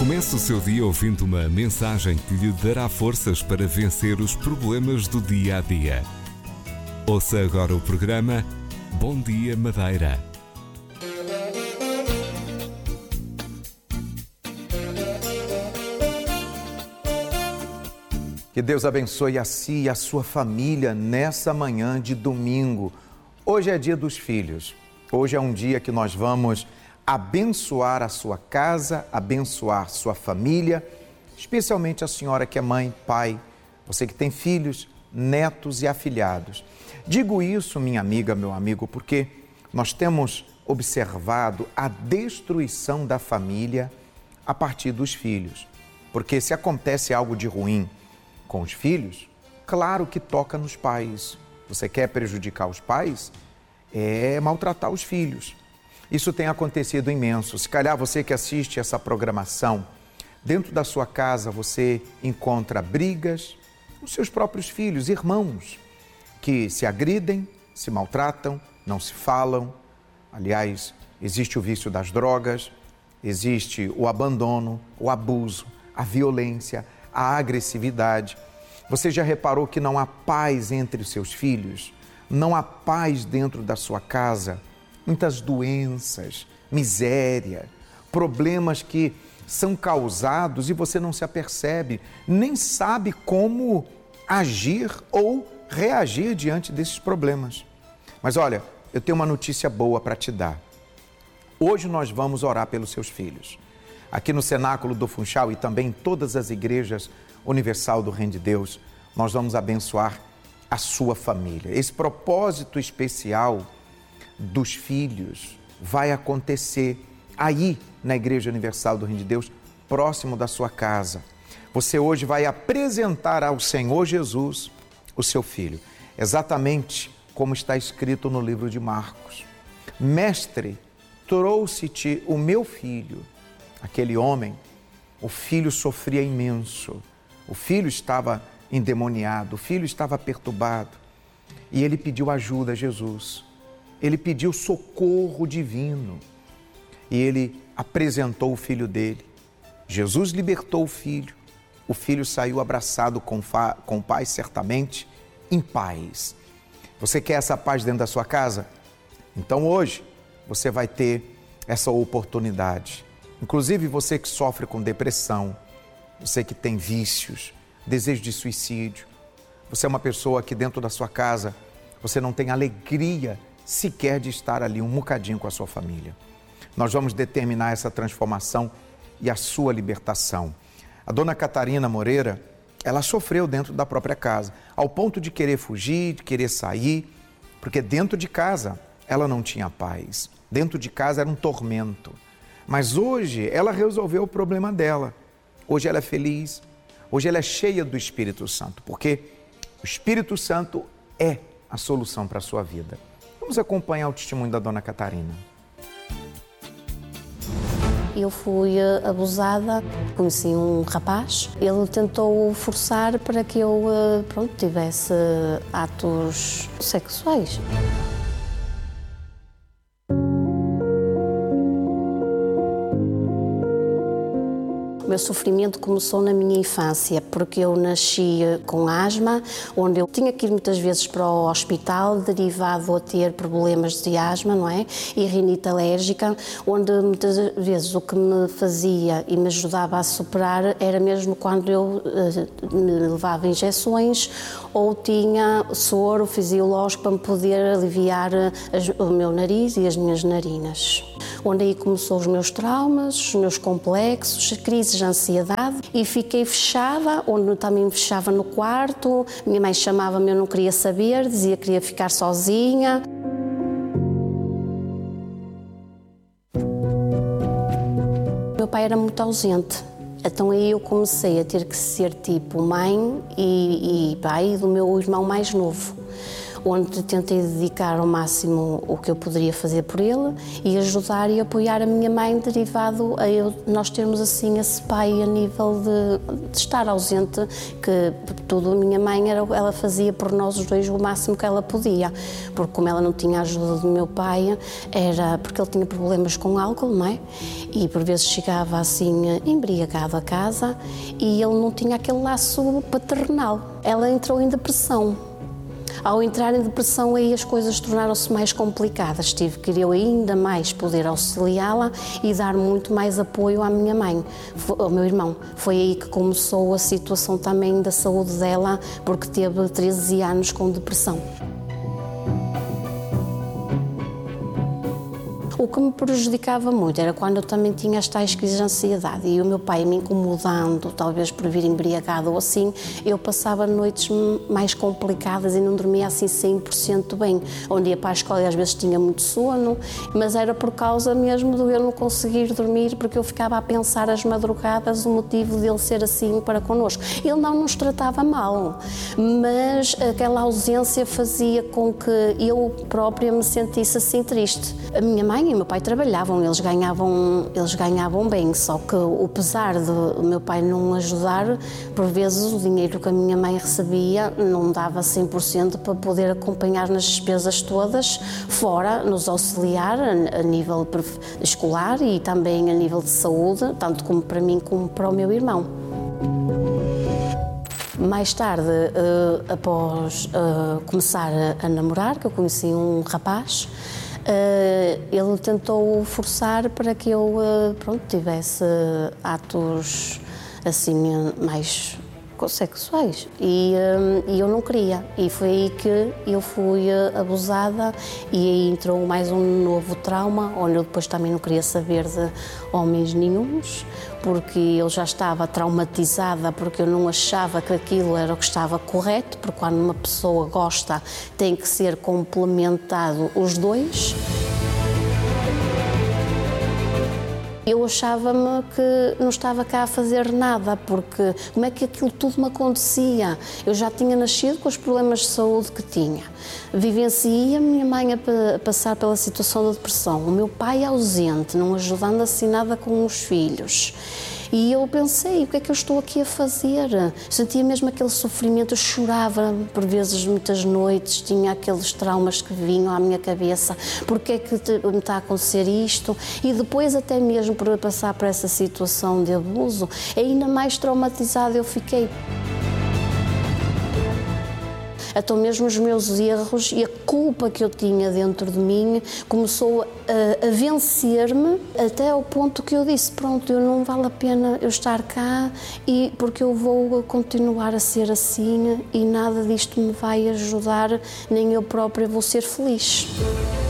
Comece o seu dia ouvindo uma mensagem que lhe dará forças para vencer os problemas do dia a dia. Ouça agora o programa Bom Dia Madeira. Que Deus abençoe a si e a sua família nessa manhã de domingo. Hoje é dia dos filhos. Hoje é um dia que nós vamos abençoar a sua casa, abençoar sua família, especialmente a senhora que é mãe, pai, você que tem filhos, netos e afilhados. Digo isso, minha amiga, meu amigo, porque nós temos observado a destruição da família a partir dos filhos. Porque se acontece algo de ruim com os filhos, claro que toca nos pais. Você quer prejudicar os pais? É maltratar os filhos. Isso tem acontecido imenso. Se calhar você que assiste essa programação, dentro da sua casa você encontra brigas com seus próprios filhos, irmãos, que se agridem, se maltratam, não se falam. Aliás, existe o vício das drogas, existe o abandono, o abuso, a violência, a agressividade. Você já reparou que não há paz entre os seus filhos? Não há paz dentro da sua casa? Muitas doenças, miséria, problemas que são causados e você não se apercebe, nem sabe como agir ou reagir diante desses problemas. Mas olha, eu tenho uma notícia boa para te dar. Hoje nós vamos orar pelos seus filhos. Aqui no Cenáculo do Funchal e também em todas as igrejas Universal do Reino de Deus, nós vamos abençoar a sua família. Esse propósito especial dos filhos vai acontecer aí na Igreja Universal do Reino de Deus, próximo da sua casa. Você hoje vai apresentar ao Senhor Jesus o seu filho, exatamente como está escrito no livro de Marcos. Mestre, trouxe-te o meu filho. Aquele homem, o filho sofria imenso, o filho estava endemoniado, o filho estava perturbado e ele pediu ajuda a Jesus. Ele pediu socorro divino e ele apresentou o filho dele. Jesus libertou o filho saiu abraçado com o pai, certamente, em paz. Você quer essa paz dentro da sua casa? Então hoje você vai ter essa oportunidade. Inclusive você que sofre com depressão, você que tem vícios, desejo de suicídio, você é uma pessoa que dentro da sua casa você não tem alegria sequer de estar ali um bocadinho com a sua família. Nós vamos determinar essa transformação e a sua libertação. A dona Catarina Moreira, ela sofreu dentro da própria casa, ao ponto de querer fugir, de querer sair, porque dentro de casa ela não tinha paz, dentro de casa era um tormento. Mas hoje ela resolveu o problema dela. Hoje ela é feliz, hoje ela é cheia do Espírito Santo, porque o Espírito Santo é a solução para a sua vida. Vamos acompanhar o testemunho da dona Catarina. Eu fui abusada, conheci um rapaz, ele tentou forçar para que eu tivesse atos sexuais. O meu sofrimento começou na minha infância, porque eu nasci com asma, onde eu tinha que ir muitas vezes para o hospital, derivado a ter problemas de asma, não é? E rinite alérgica, onde muitas vezes o que me fazia e me ajudava a superar era mesmo quando eu me levava injeções ou tinha soro fisiológico para me poder aliviar o meu nariz e as minhas narinas. Onde aí começou os meus traumas, os meus complexos, crises de ansiedade e fiquei fechada, onde também me fechava no quarto. Minha mãe chamava-me, eu não queria saber, dizia que queria ficar sozinha. Meu pai era muito ausente, então aí eu comecei a ter que ser tipo mãe e pai do meu irmão mais novo. onde tentei dedicar ao máximo o que eu poderia fazer por ele e ajudar e apoiar a minha mãe, derivado a nós termos assim esse pai a nível de estar ausente, que tudo a minha mãe ela fazia por nós os dois o máximo que ela podia, porque como ela não tinha a ajuda do meu pai, era porque ele tinha problemas com álcool, não é? E por vezes chegava assim embriagado a casa e ele não tinha aquele laço paternal. Ela entrou em depressão. Ao entrar em depressão, aí as coisas tornaram-se mais complicadas. Tive que eu ainda mais poder auxiliá-la e dar muito mais apoio à minha mãe, ao meu irmão. Foi aí que começou a situação também da saúde dela, porque teve 13 anos com depressão. O que me prejudicava muito era quando eu também tinha as tais crises de ansiedade e o meu pai me incomodando, talvez por vir embriagado ou assim, eu passava noites mais complicadas e não dormia assim 100% bem. Onde ia para a escola e às vezes tinha muito sono, mas era por causa mesmo de eu não conseguir dormir, porque eu ficava a pensar às madrugadas o motivo dele ser assim para connosco. Ele não nos tratava mal, mas aquela ausência fazia com que eu própria me sentisse assim triste. A minha mãe e o meu pai trabalhavam, eles ganhavam bem, só que o pesar do meu pai não ajudar, por vezes o dinheiro que a minha mãe recebia não dava 100% para poder acompanhar nas despesas todas, fora nos auxiliar a nível escolar e também a nível de saúde, tanto como para mim como para o meu irmão. Mais tarde, após começar a namorar, que eu conheci um rapaz, ele tentou forçar para que eu tivesse atos assim mais sexuais e eu não queria, e foi aí que eu fui abusada e aí entrou mais um novo trauma, onde eu depois também não queria saber de homens nenhuns, porque eu já estava traumatizada, porque eu não achava que aquilo era o que estava correto, porque quando uma pessoa gosta tem que ser complementado os dois. Eu achava-me que não estava cá a fazer nada, porque como é que aquilo tudo me acontecia? Eu já tinha nascido com os problemas de saúde que tinha. Vivenciei a minha mãe a passar pela situação da depressão, o meu pai ausente, não ajudando assim nada com os filhos. E eu pensei, o que é que eu estou aqui a fazer? Sentia mesmo aquele sofrimento, eu chorava por vezes, muitas noites, tinha aqueles traumas que vinham à minha cabeça, porque é que me está a acontecer isto? E depois até mesmo por passar por essa situação de abuso, ainda mais traumatizada eu fiquei. Então mesmo os meus erros e a culpa que eu tinha dentro de mim começou a vencer-me até ao ponto que eu disse, pronto, eu não vale a pena eu estar cá e porque eu vou continuar a ser assim e nada disto me vai ajudar, nem eu própria vou ser feliz.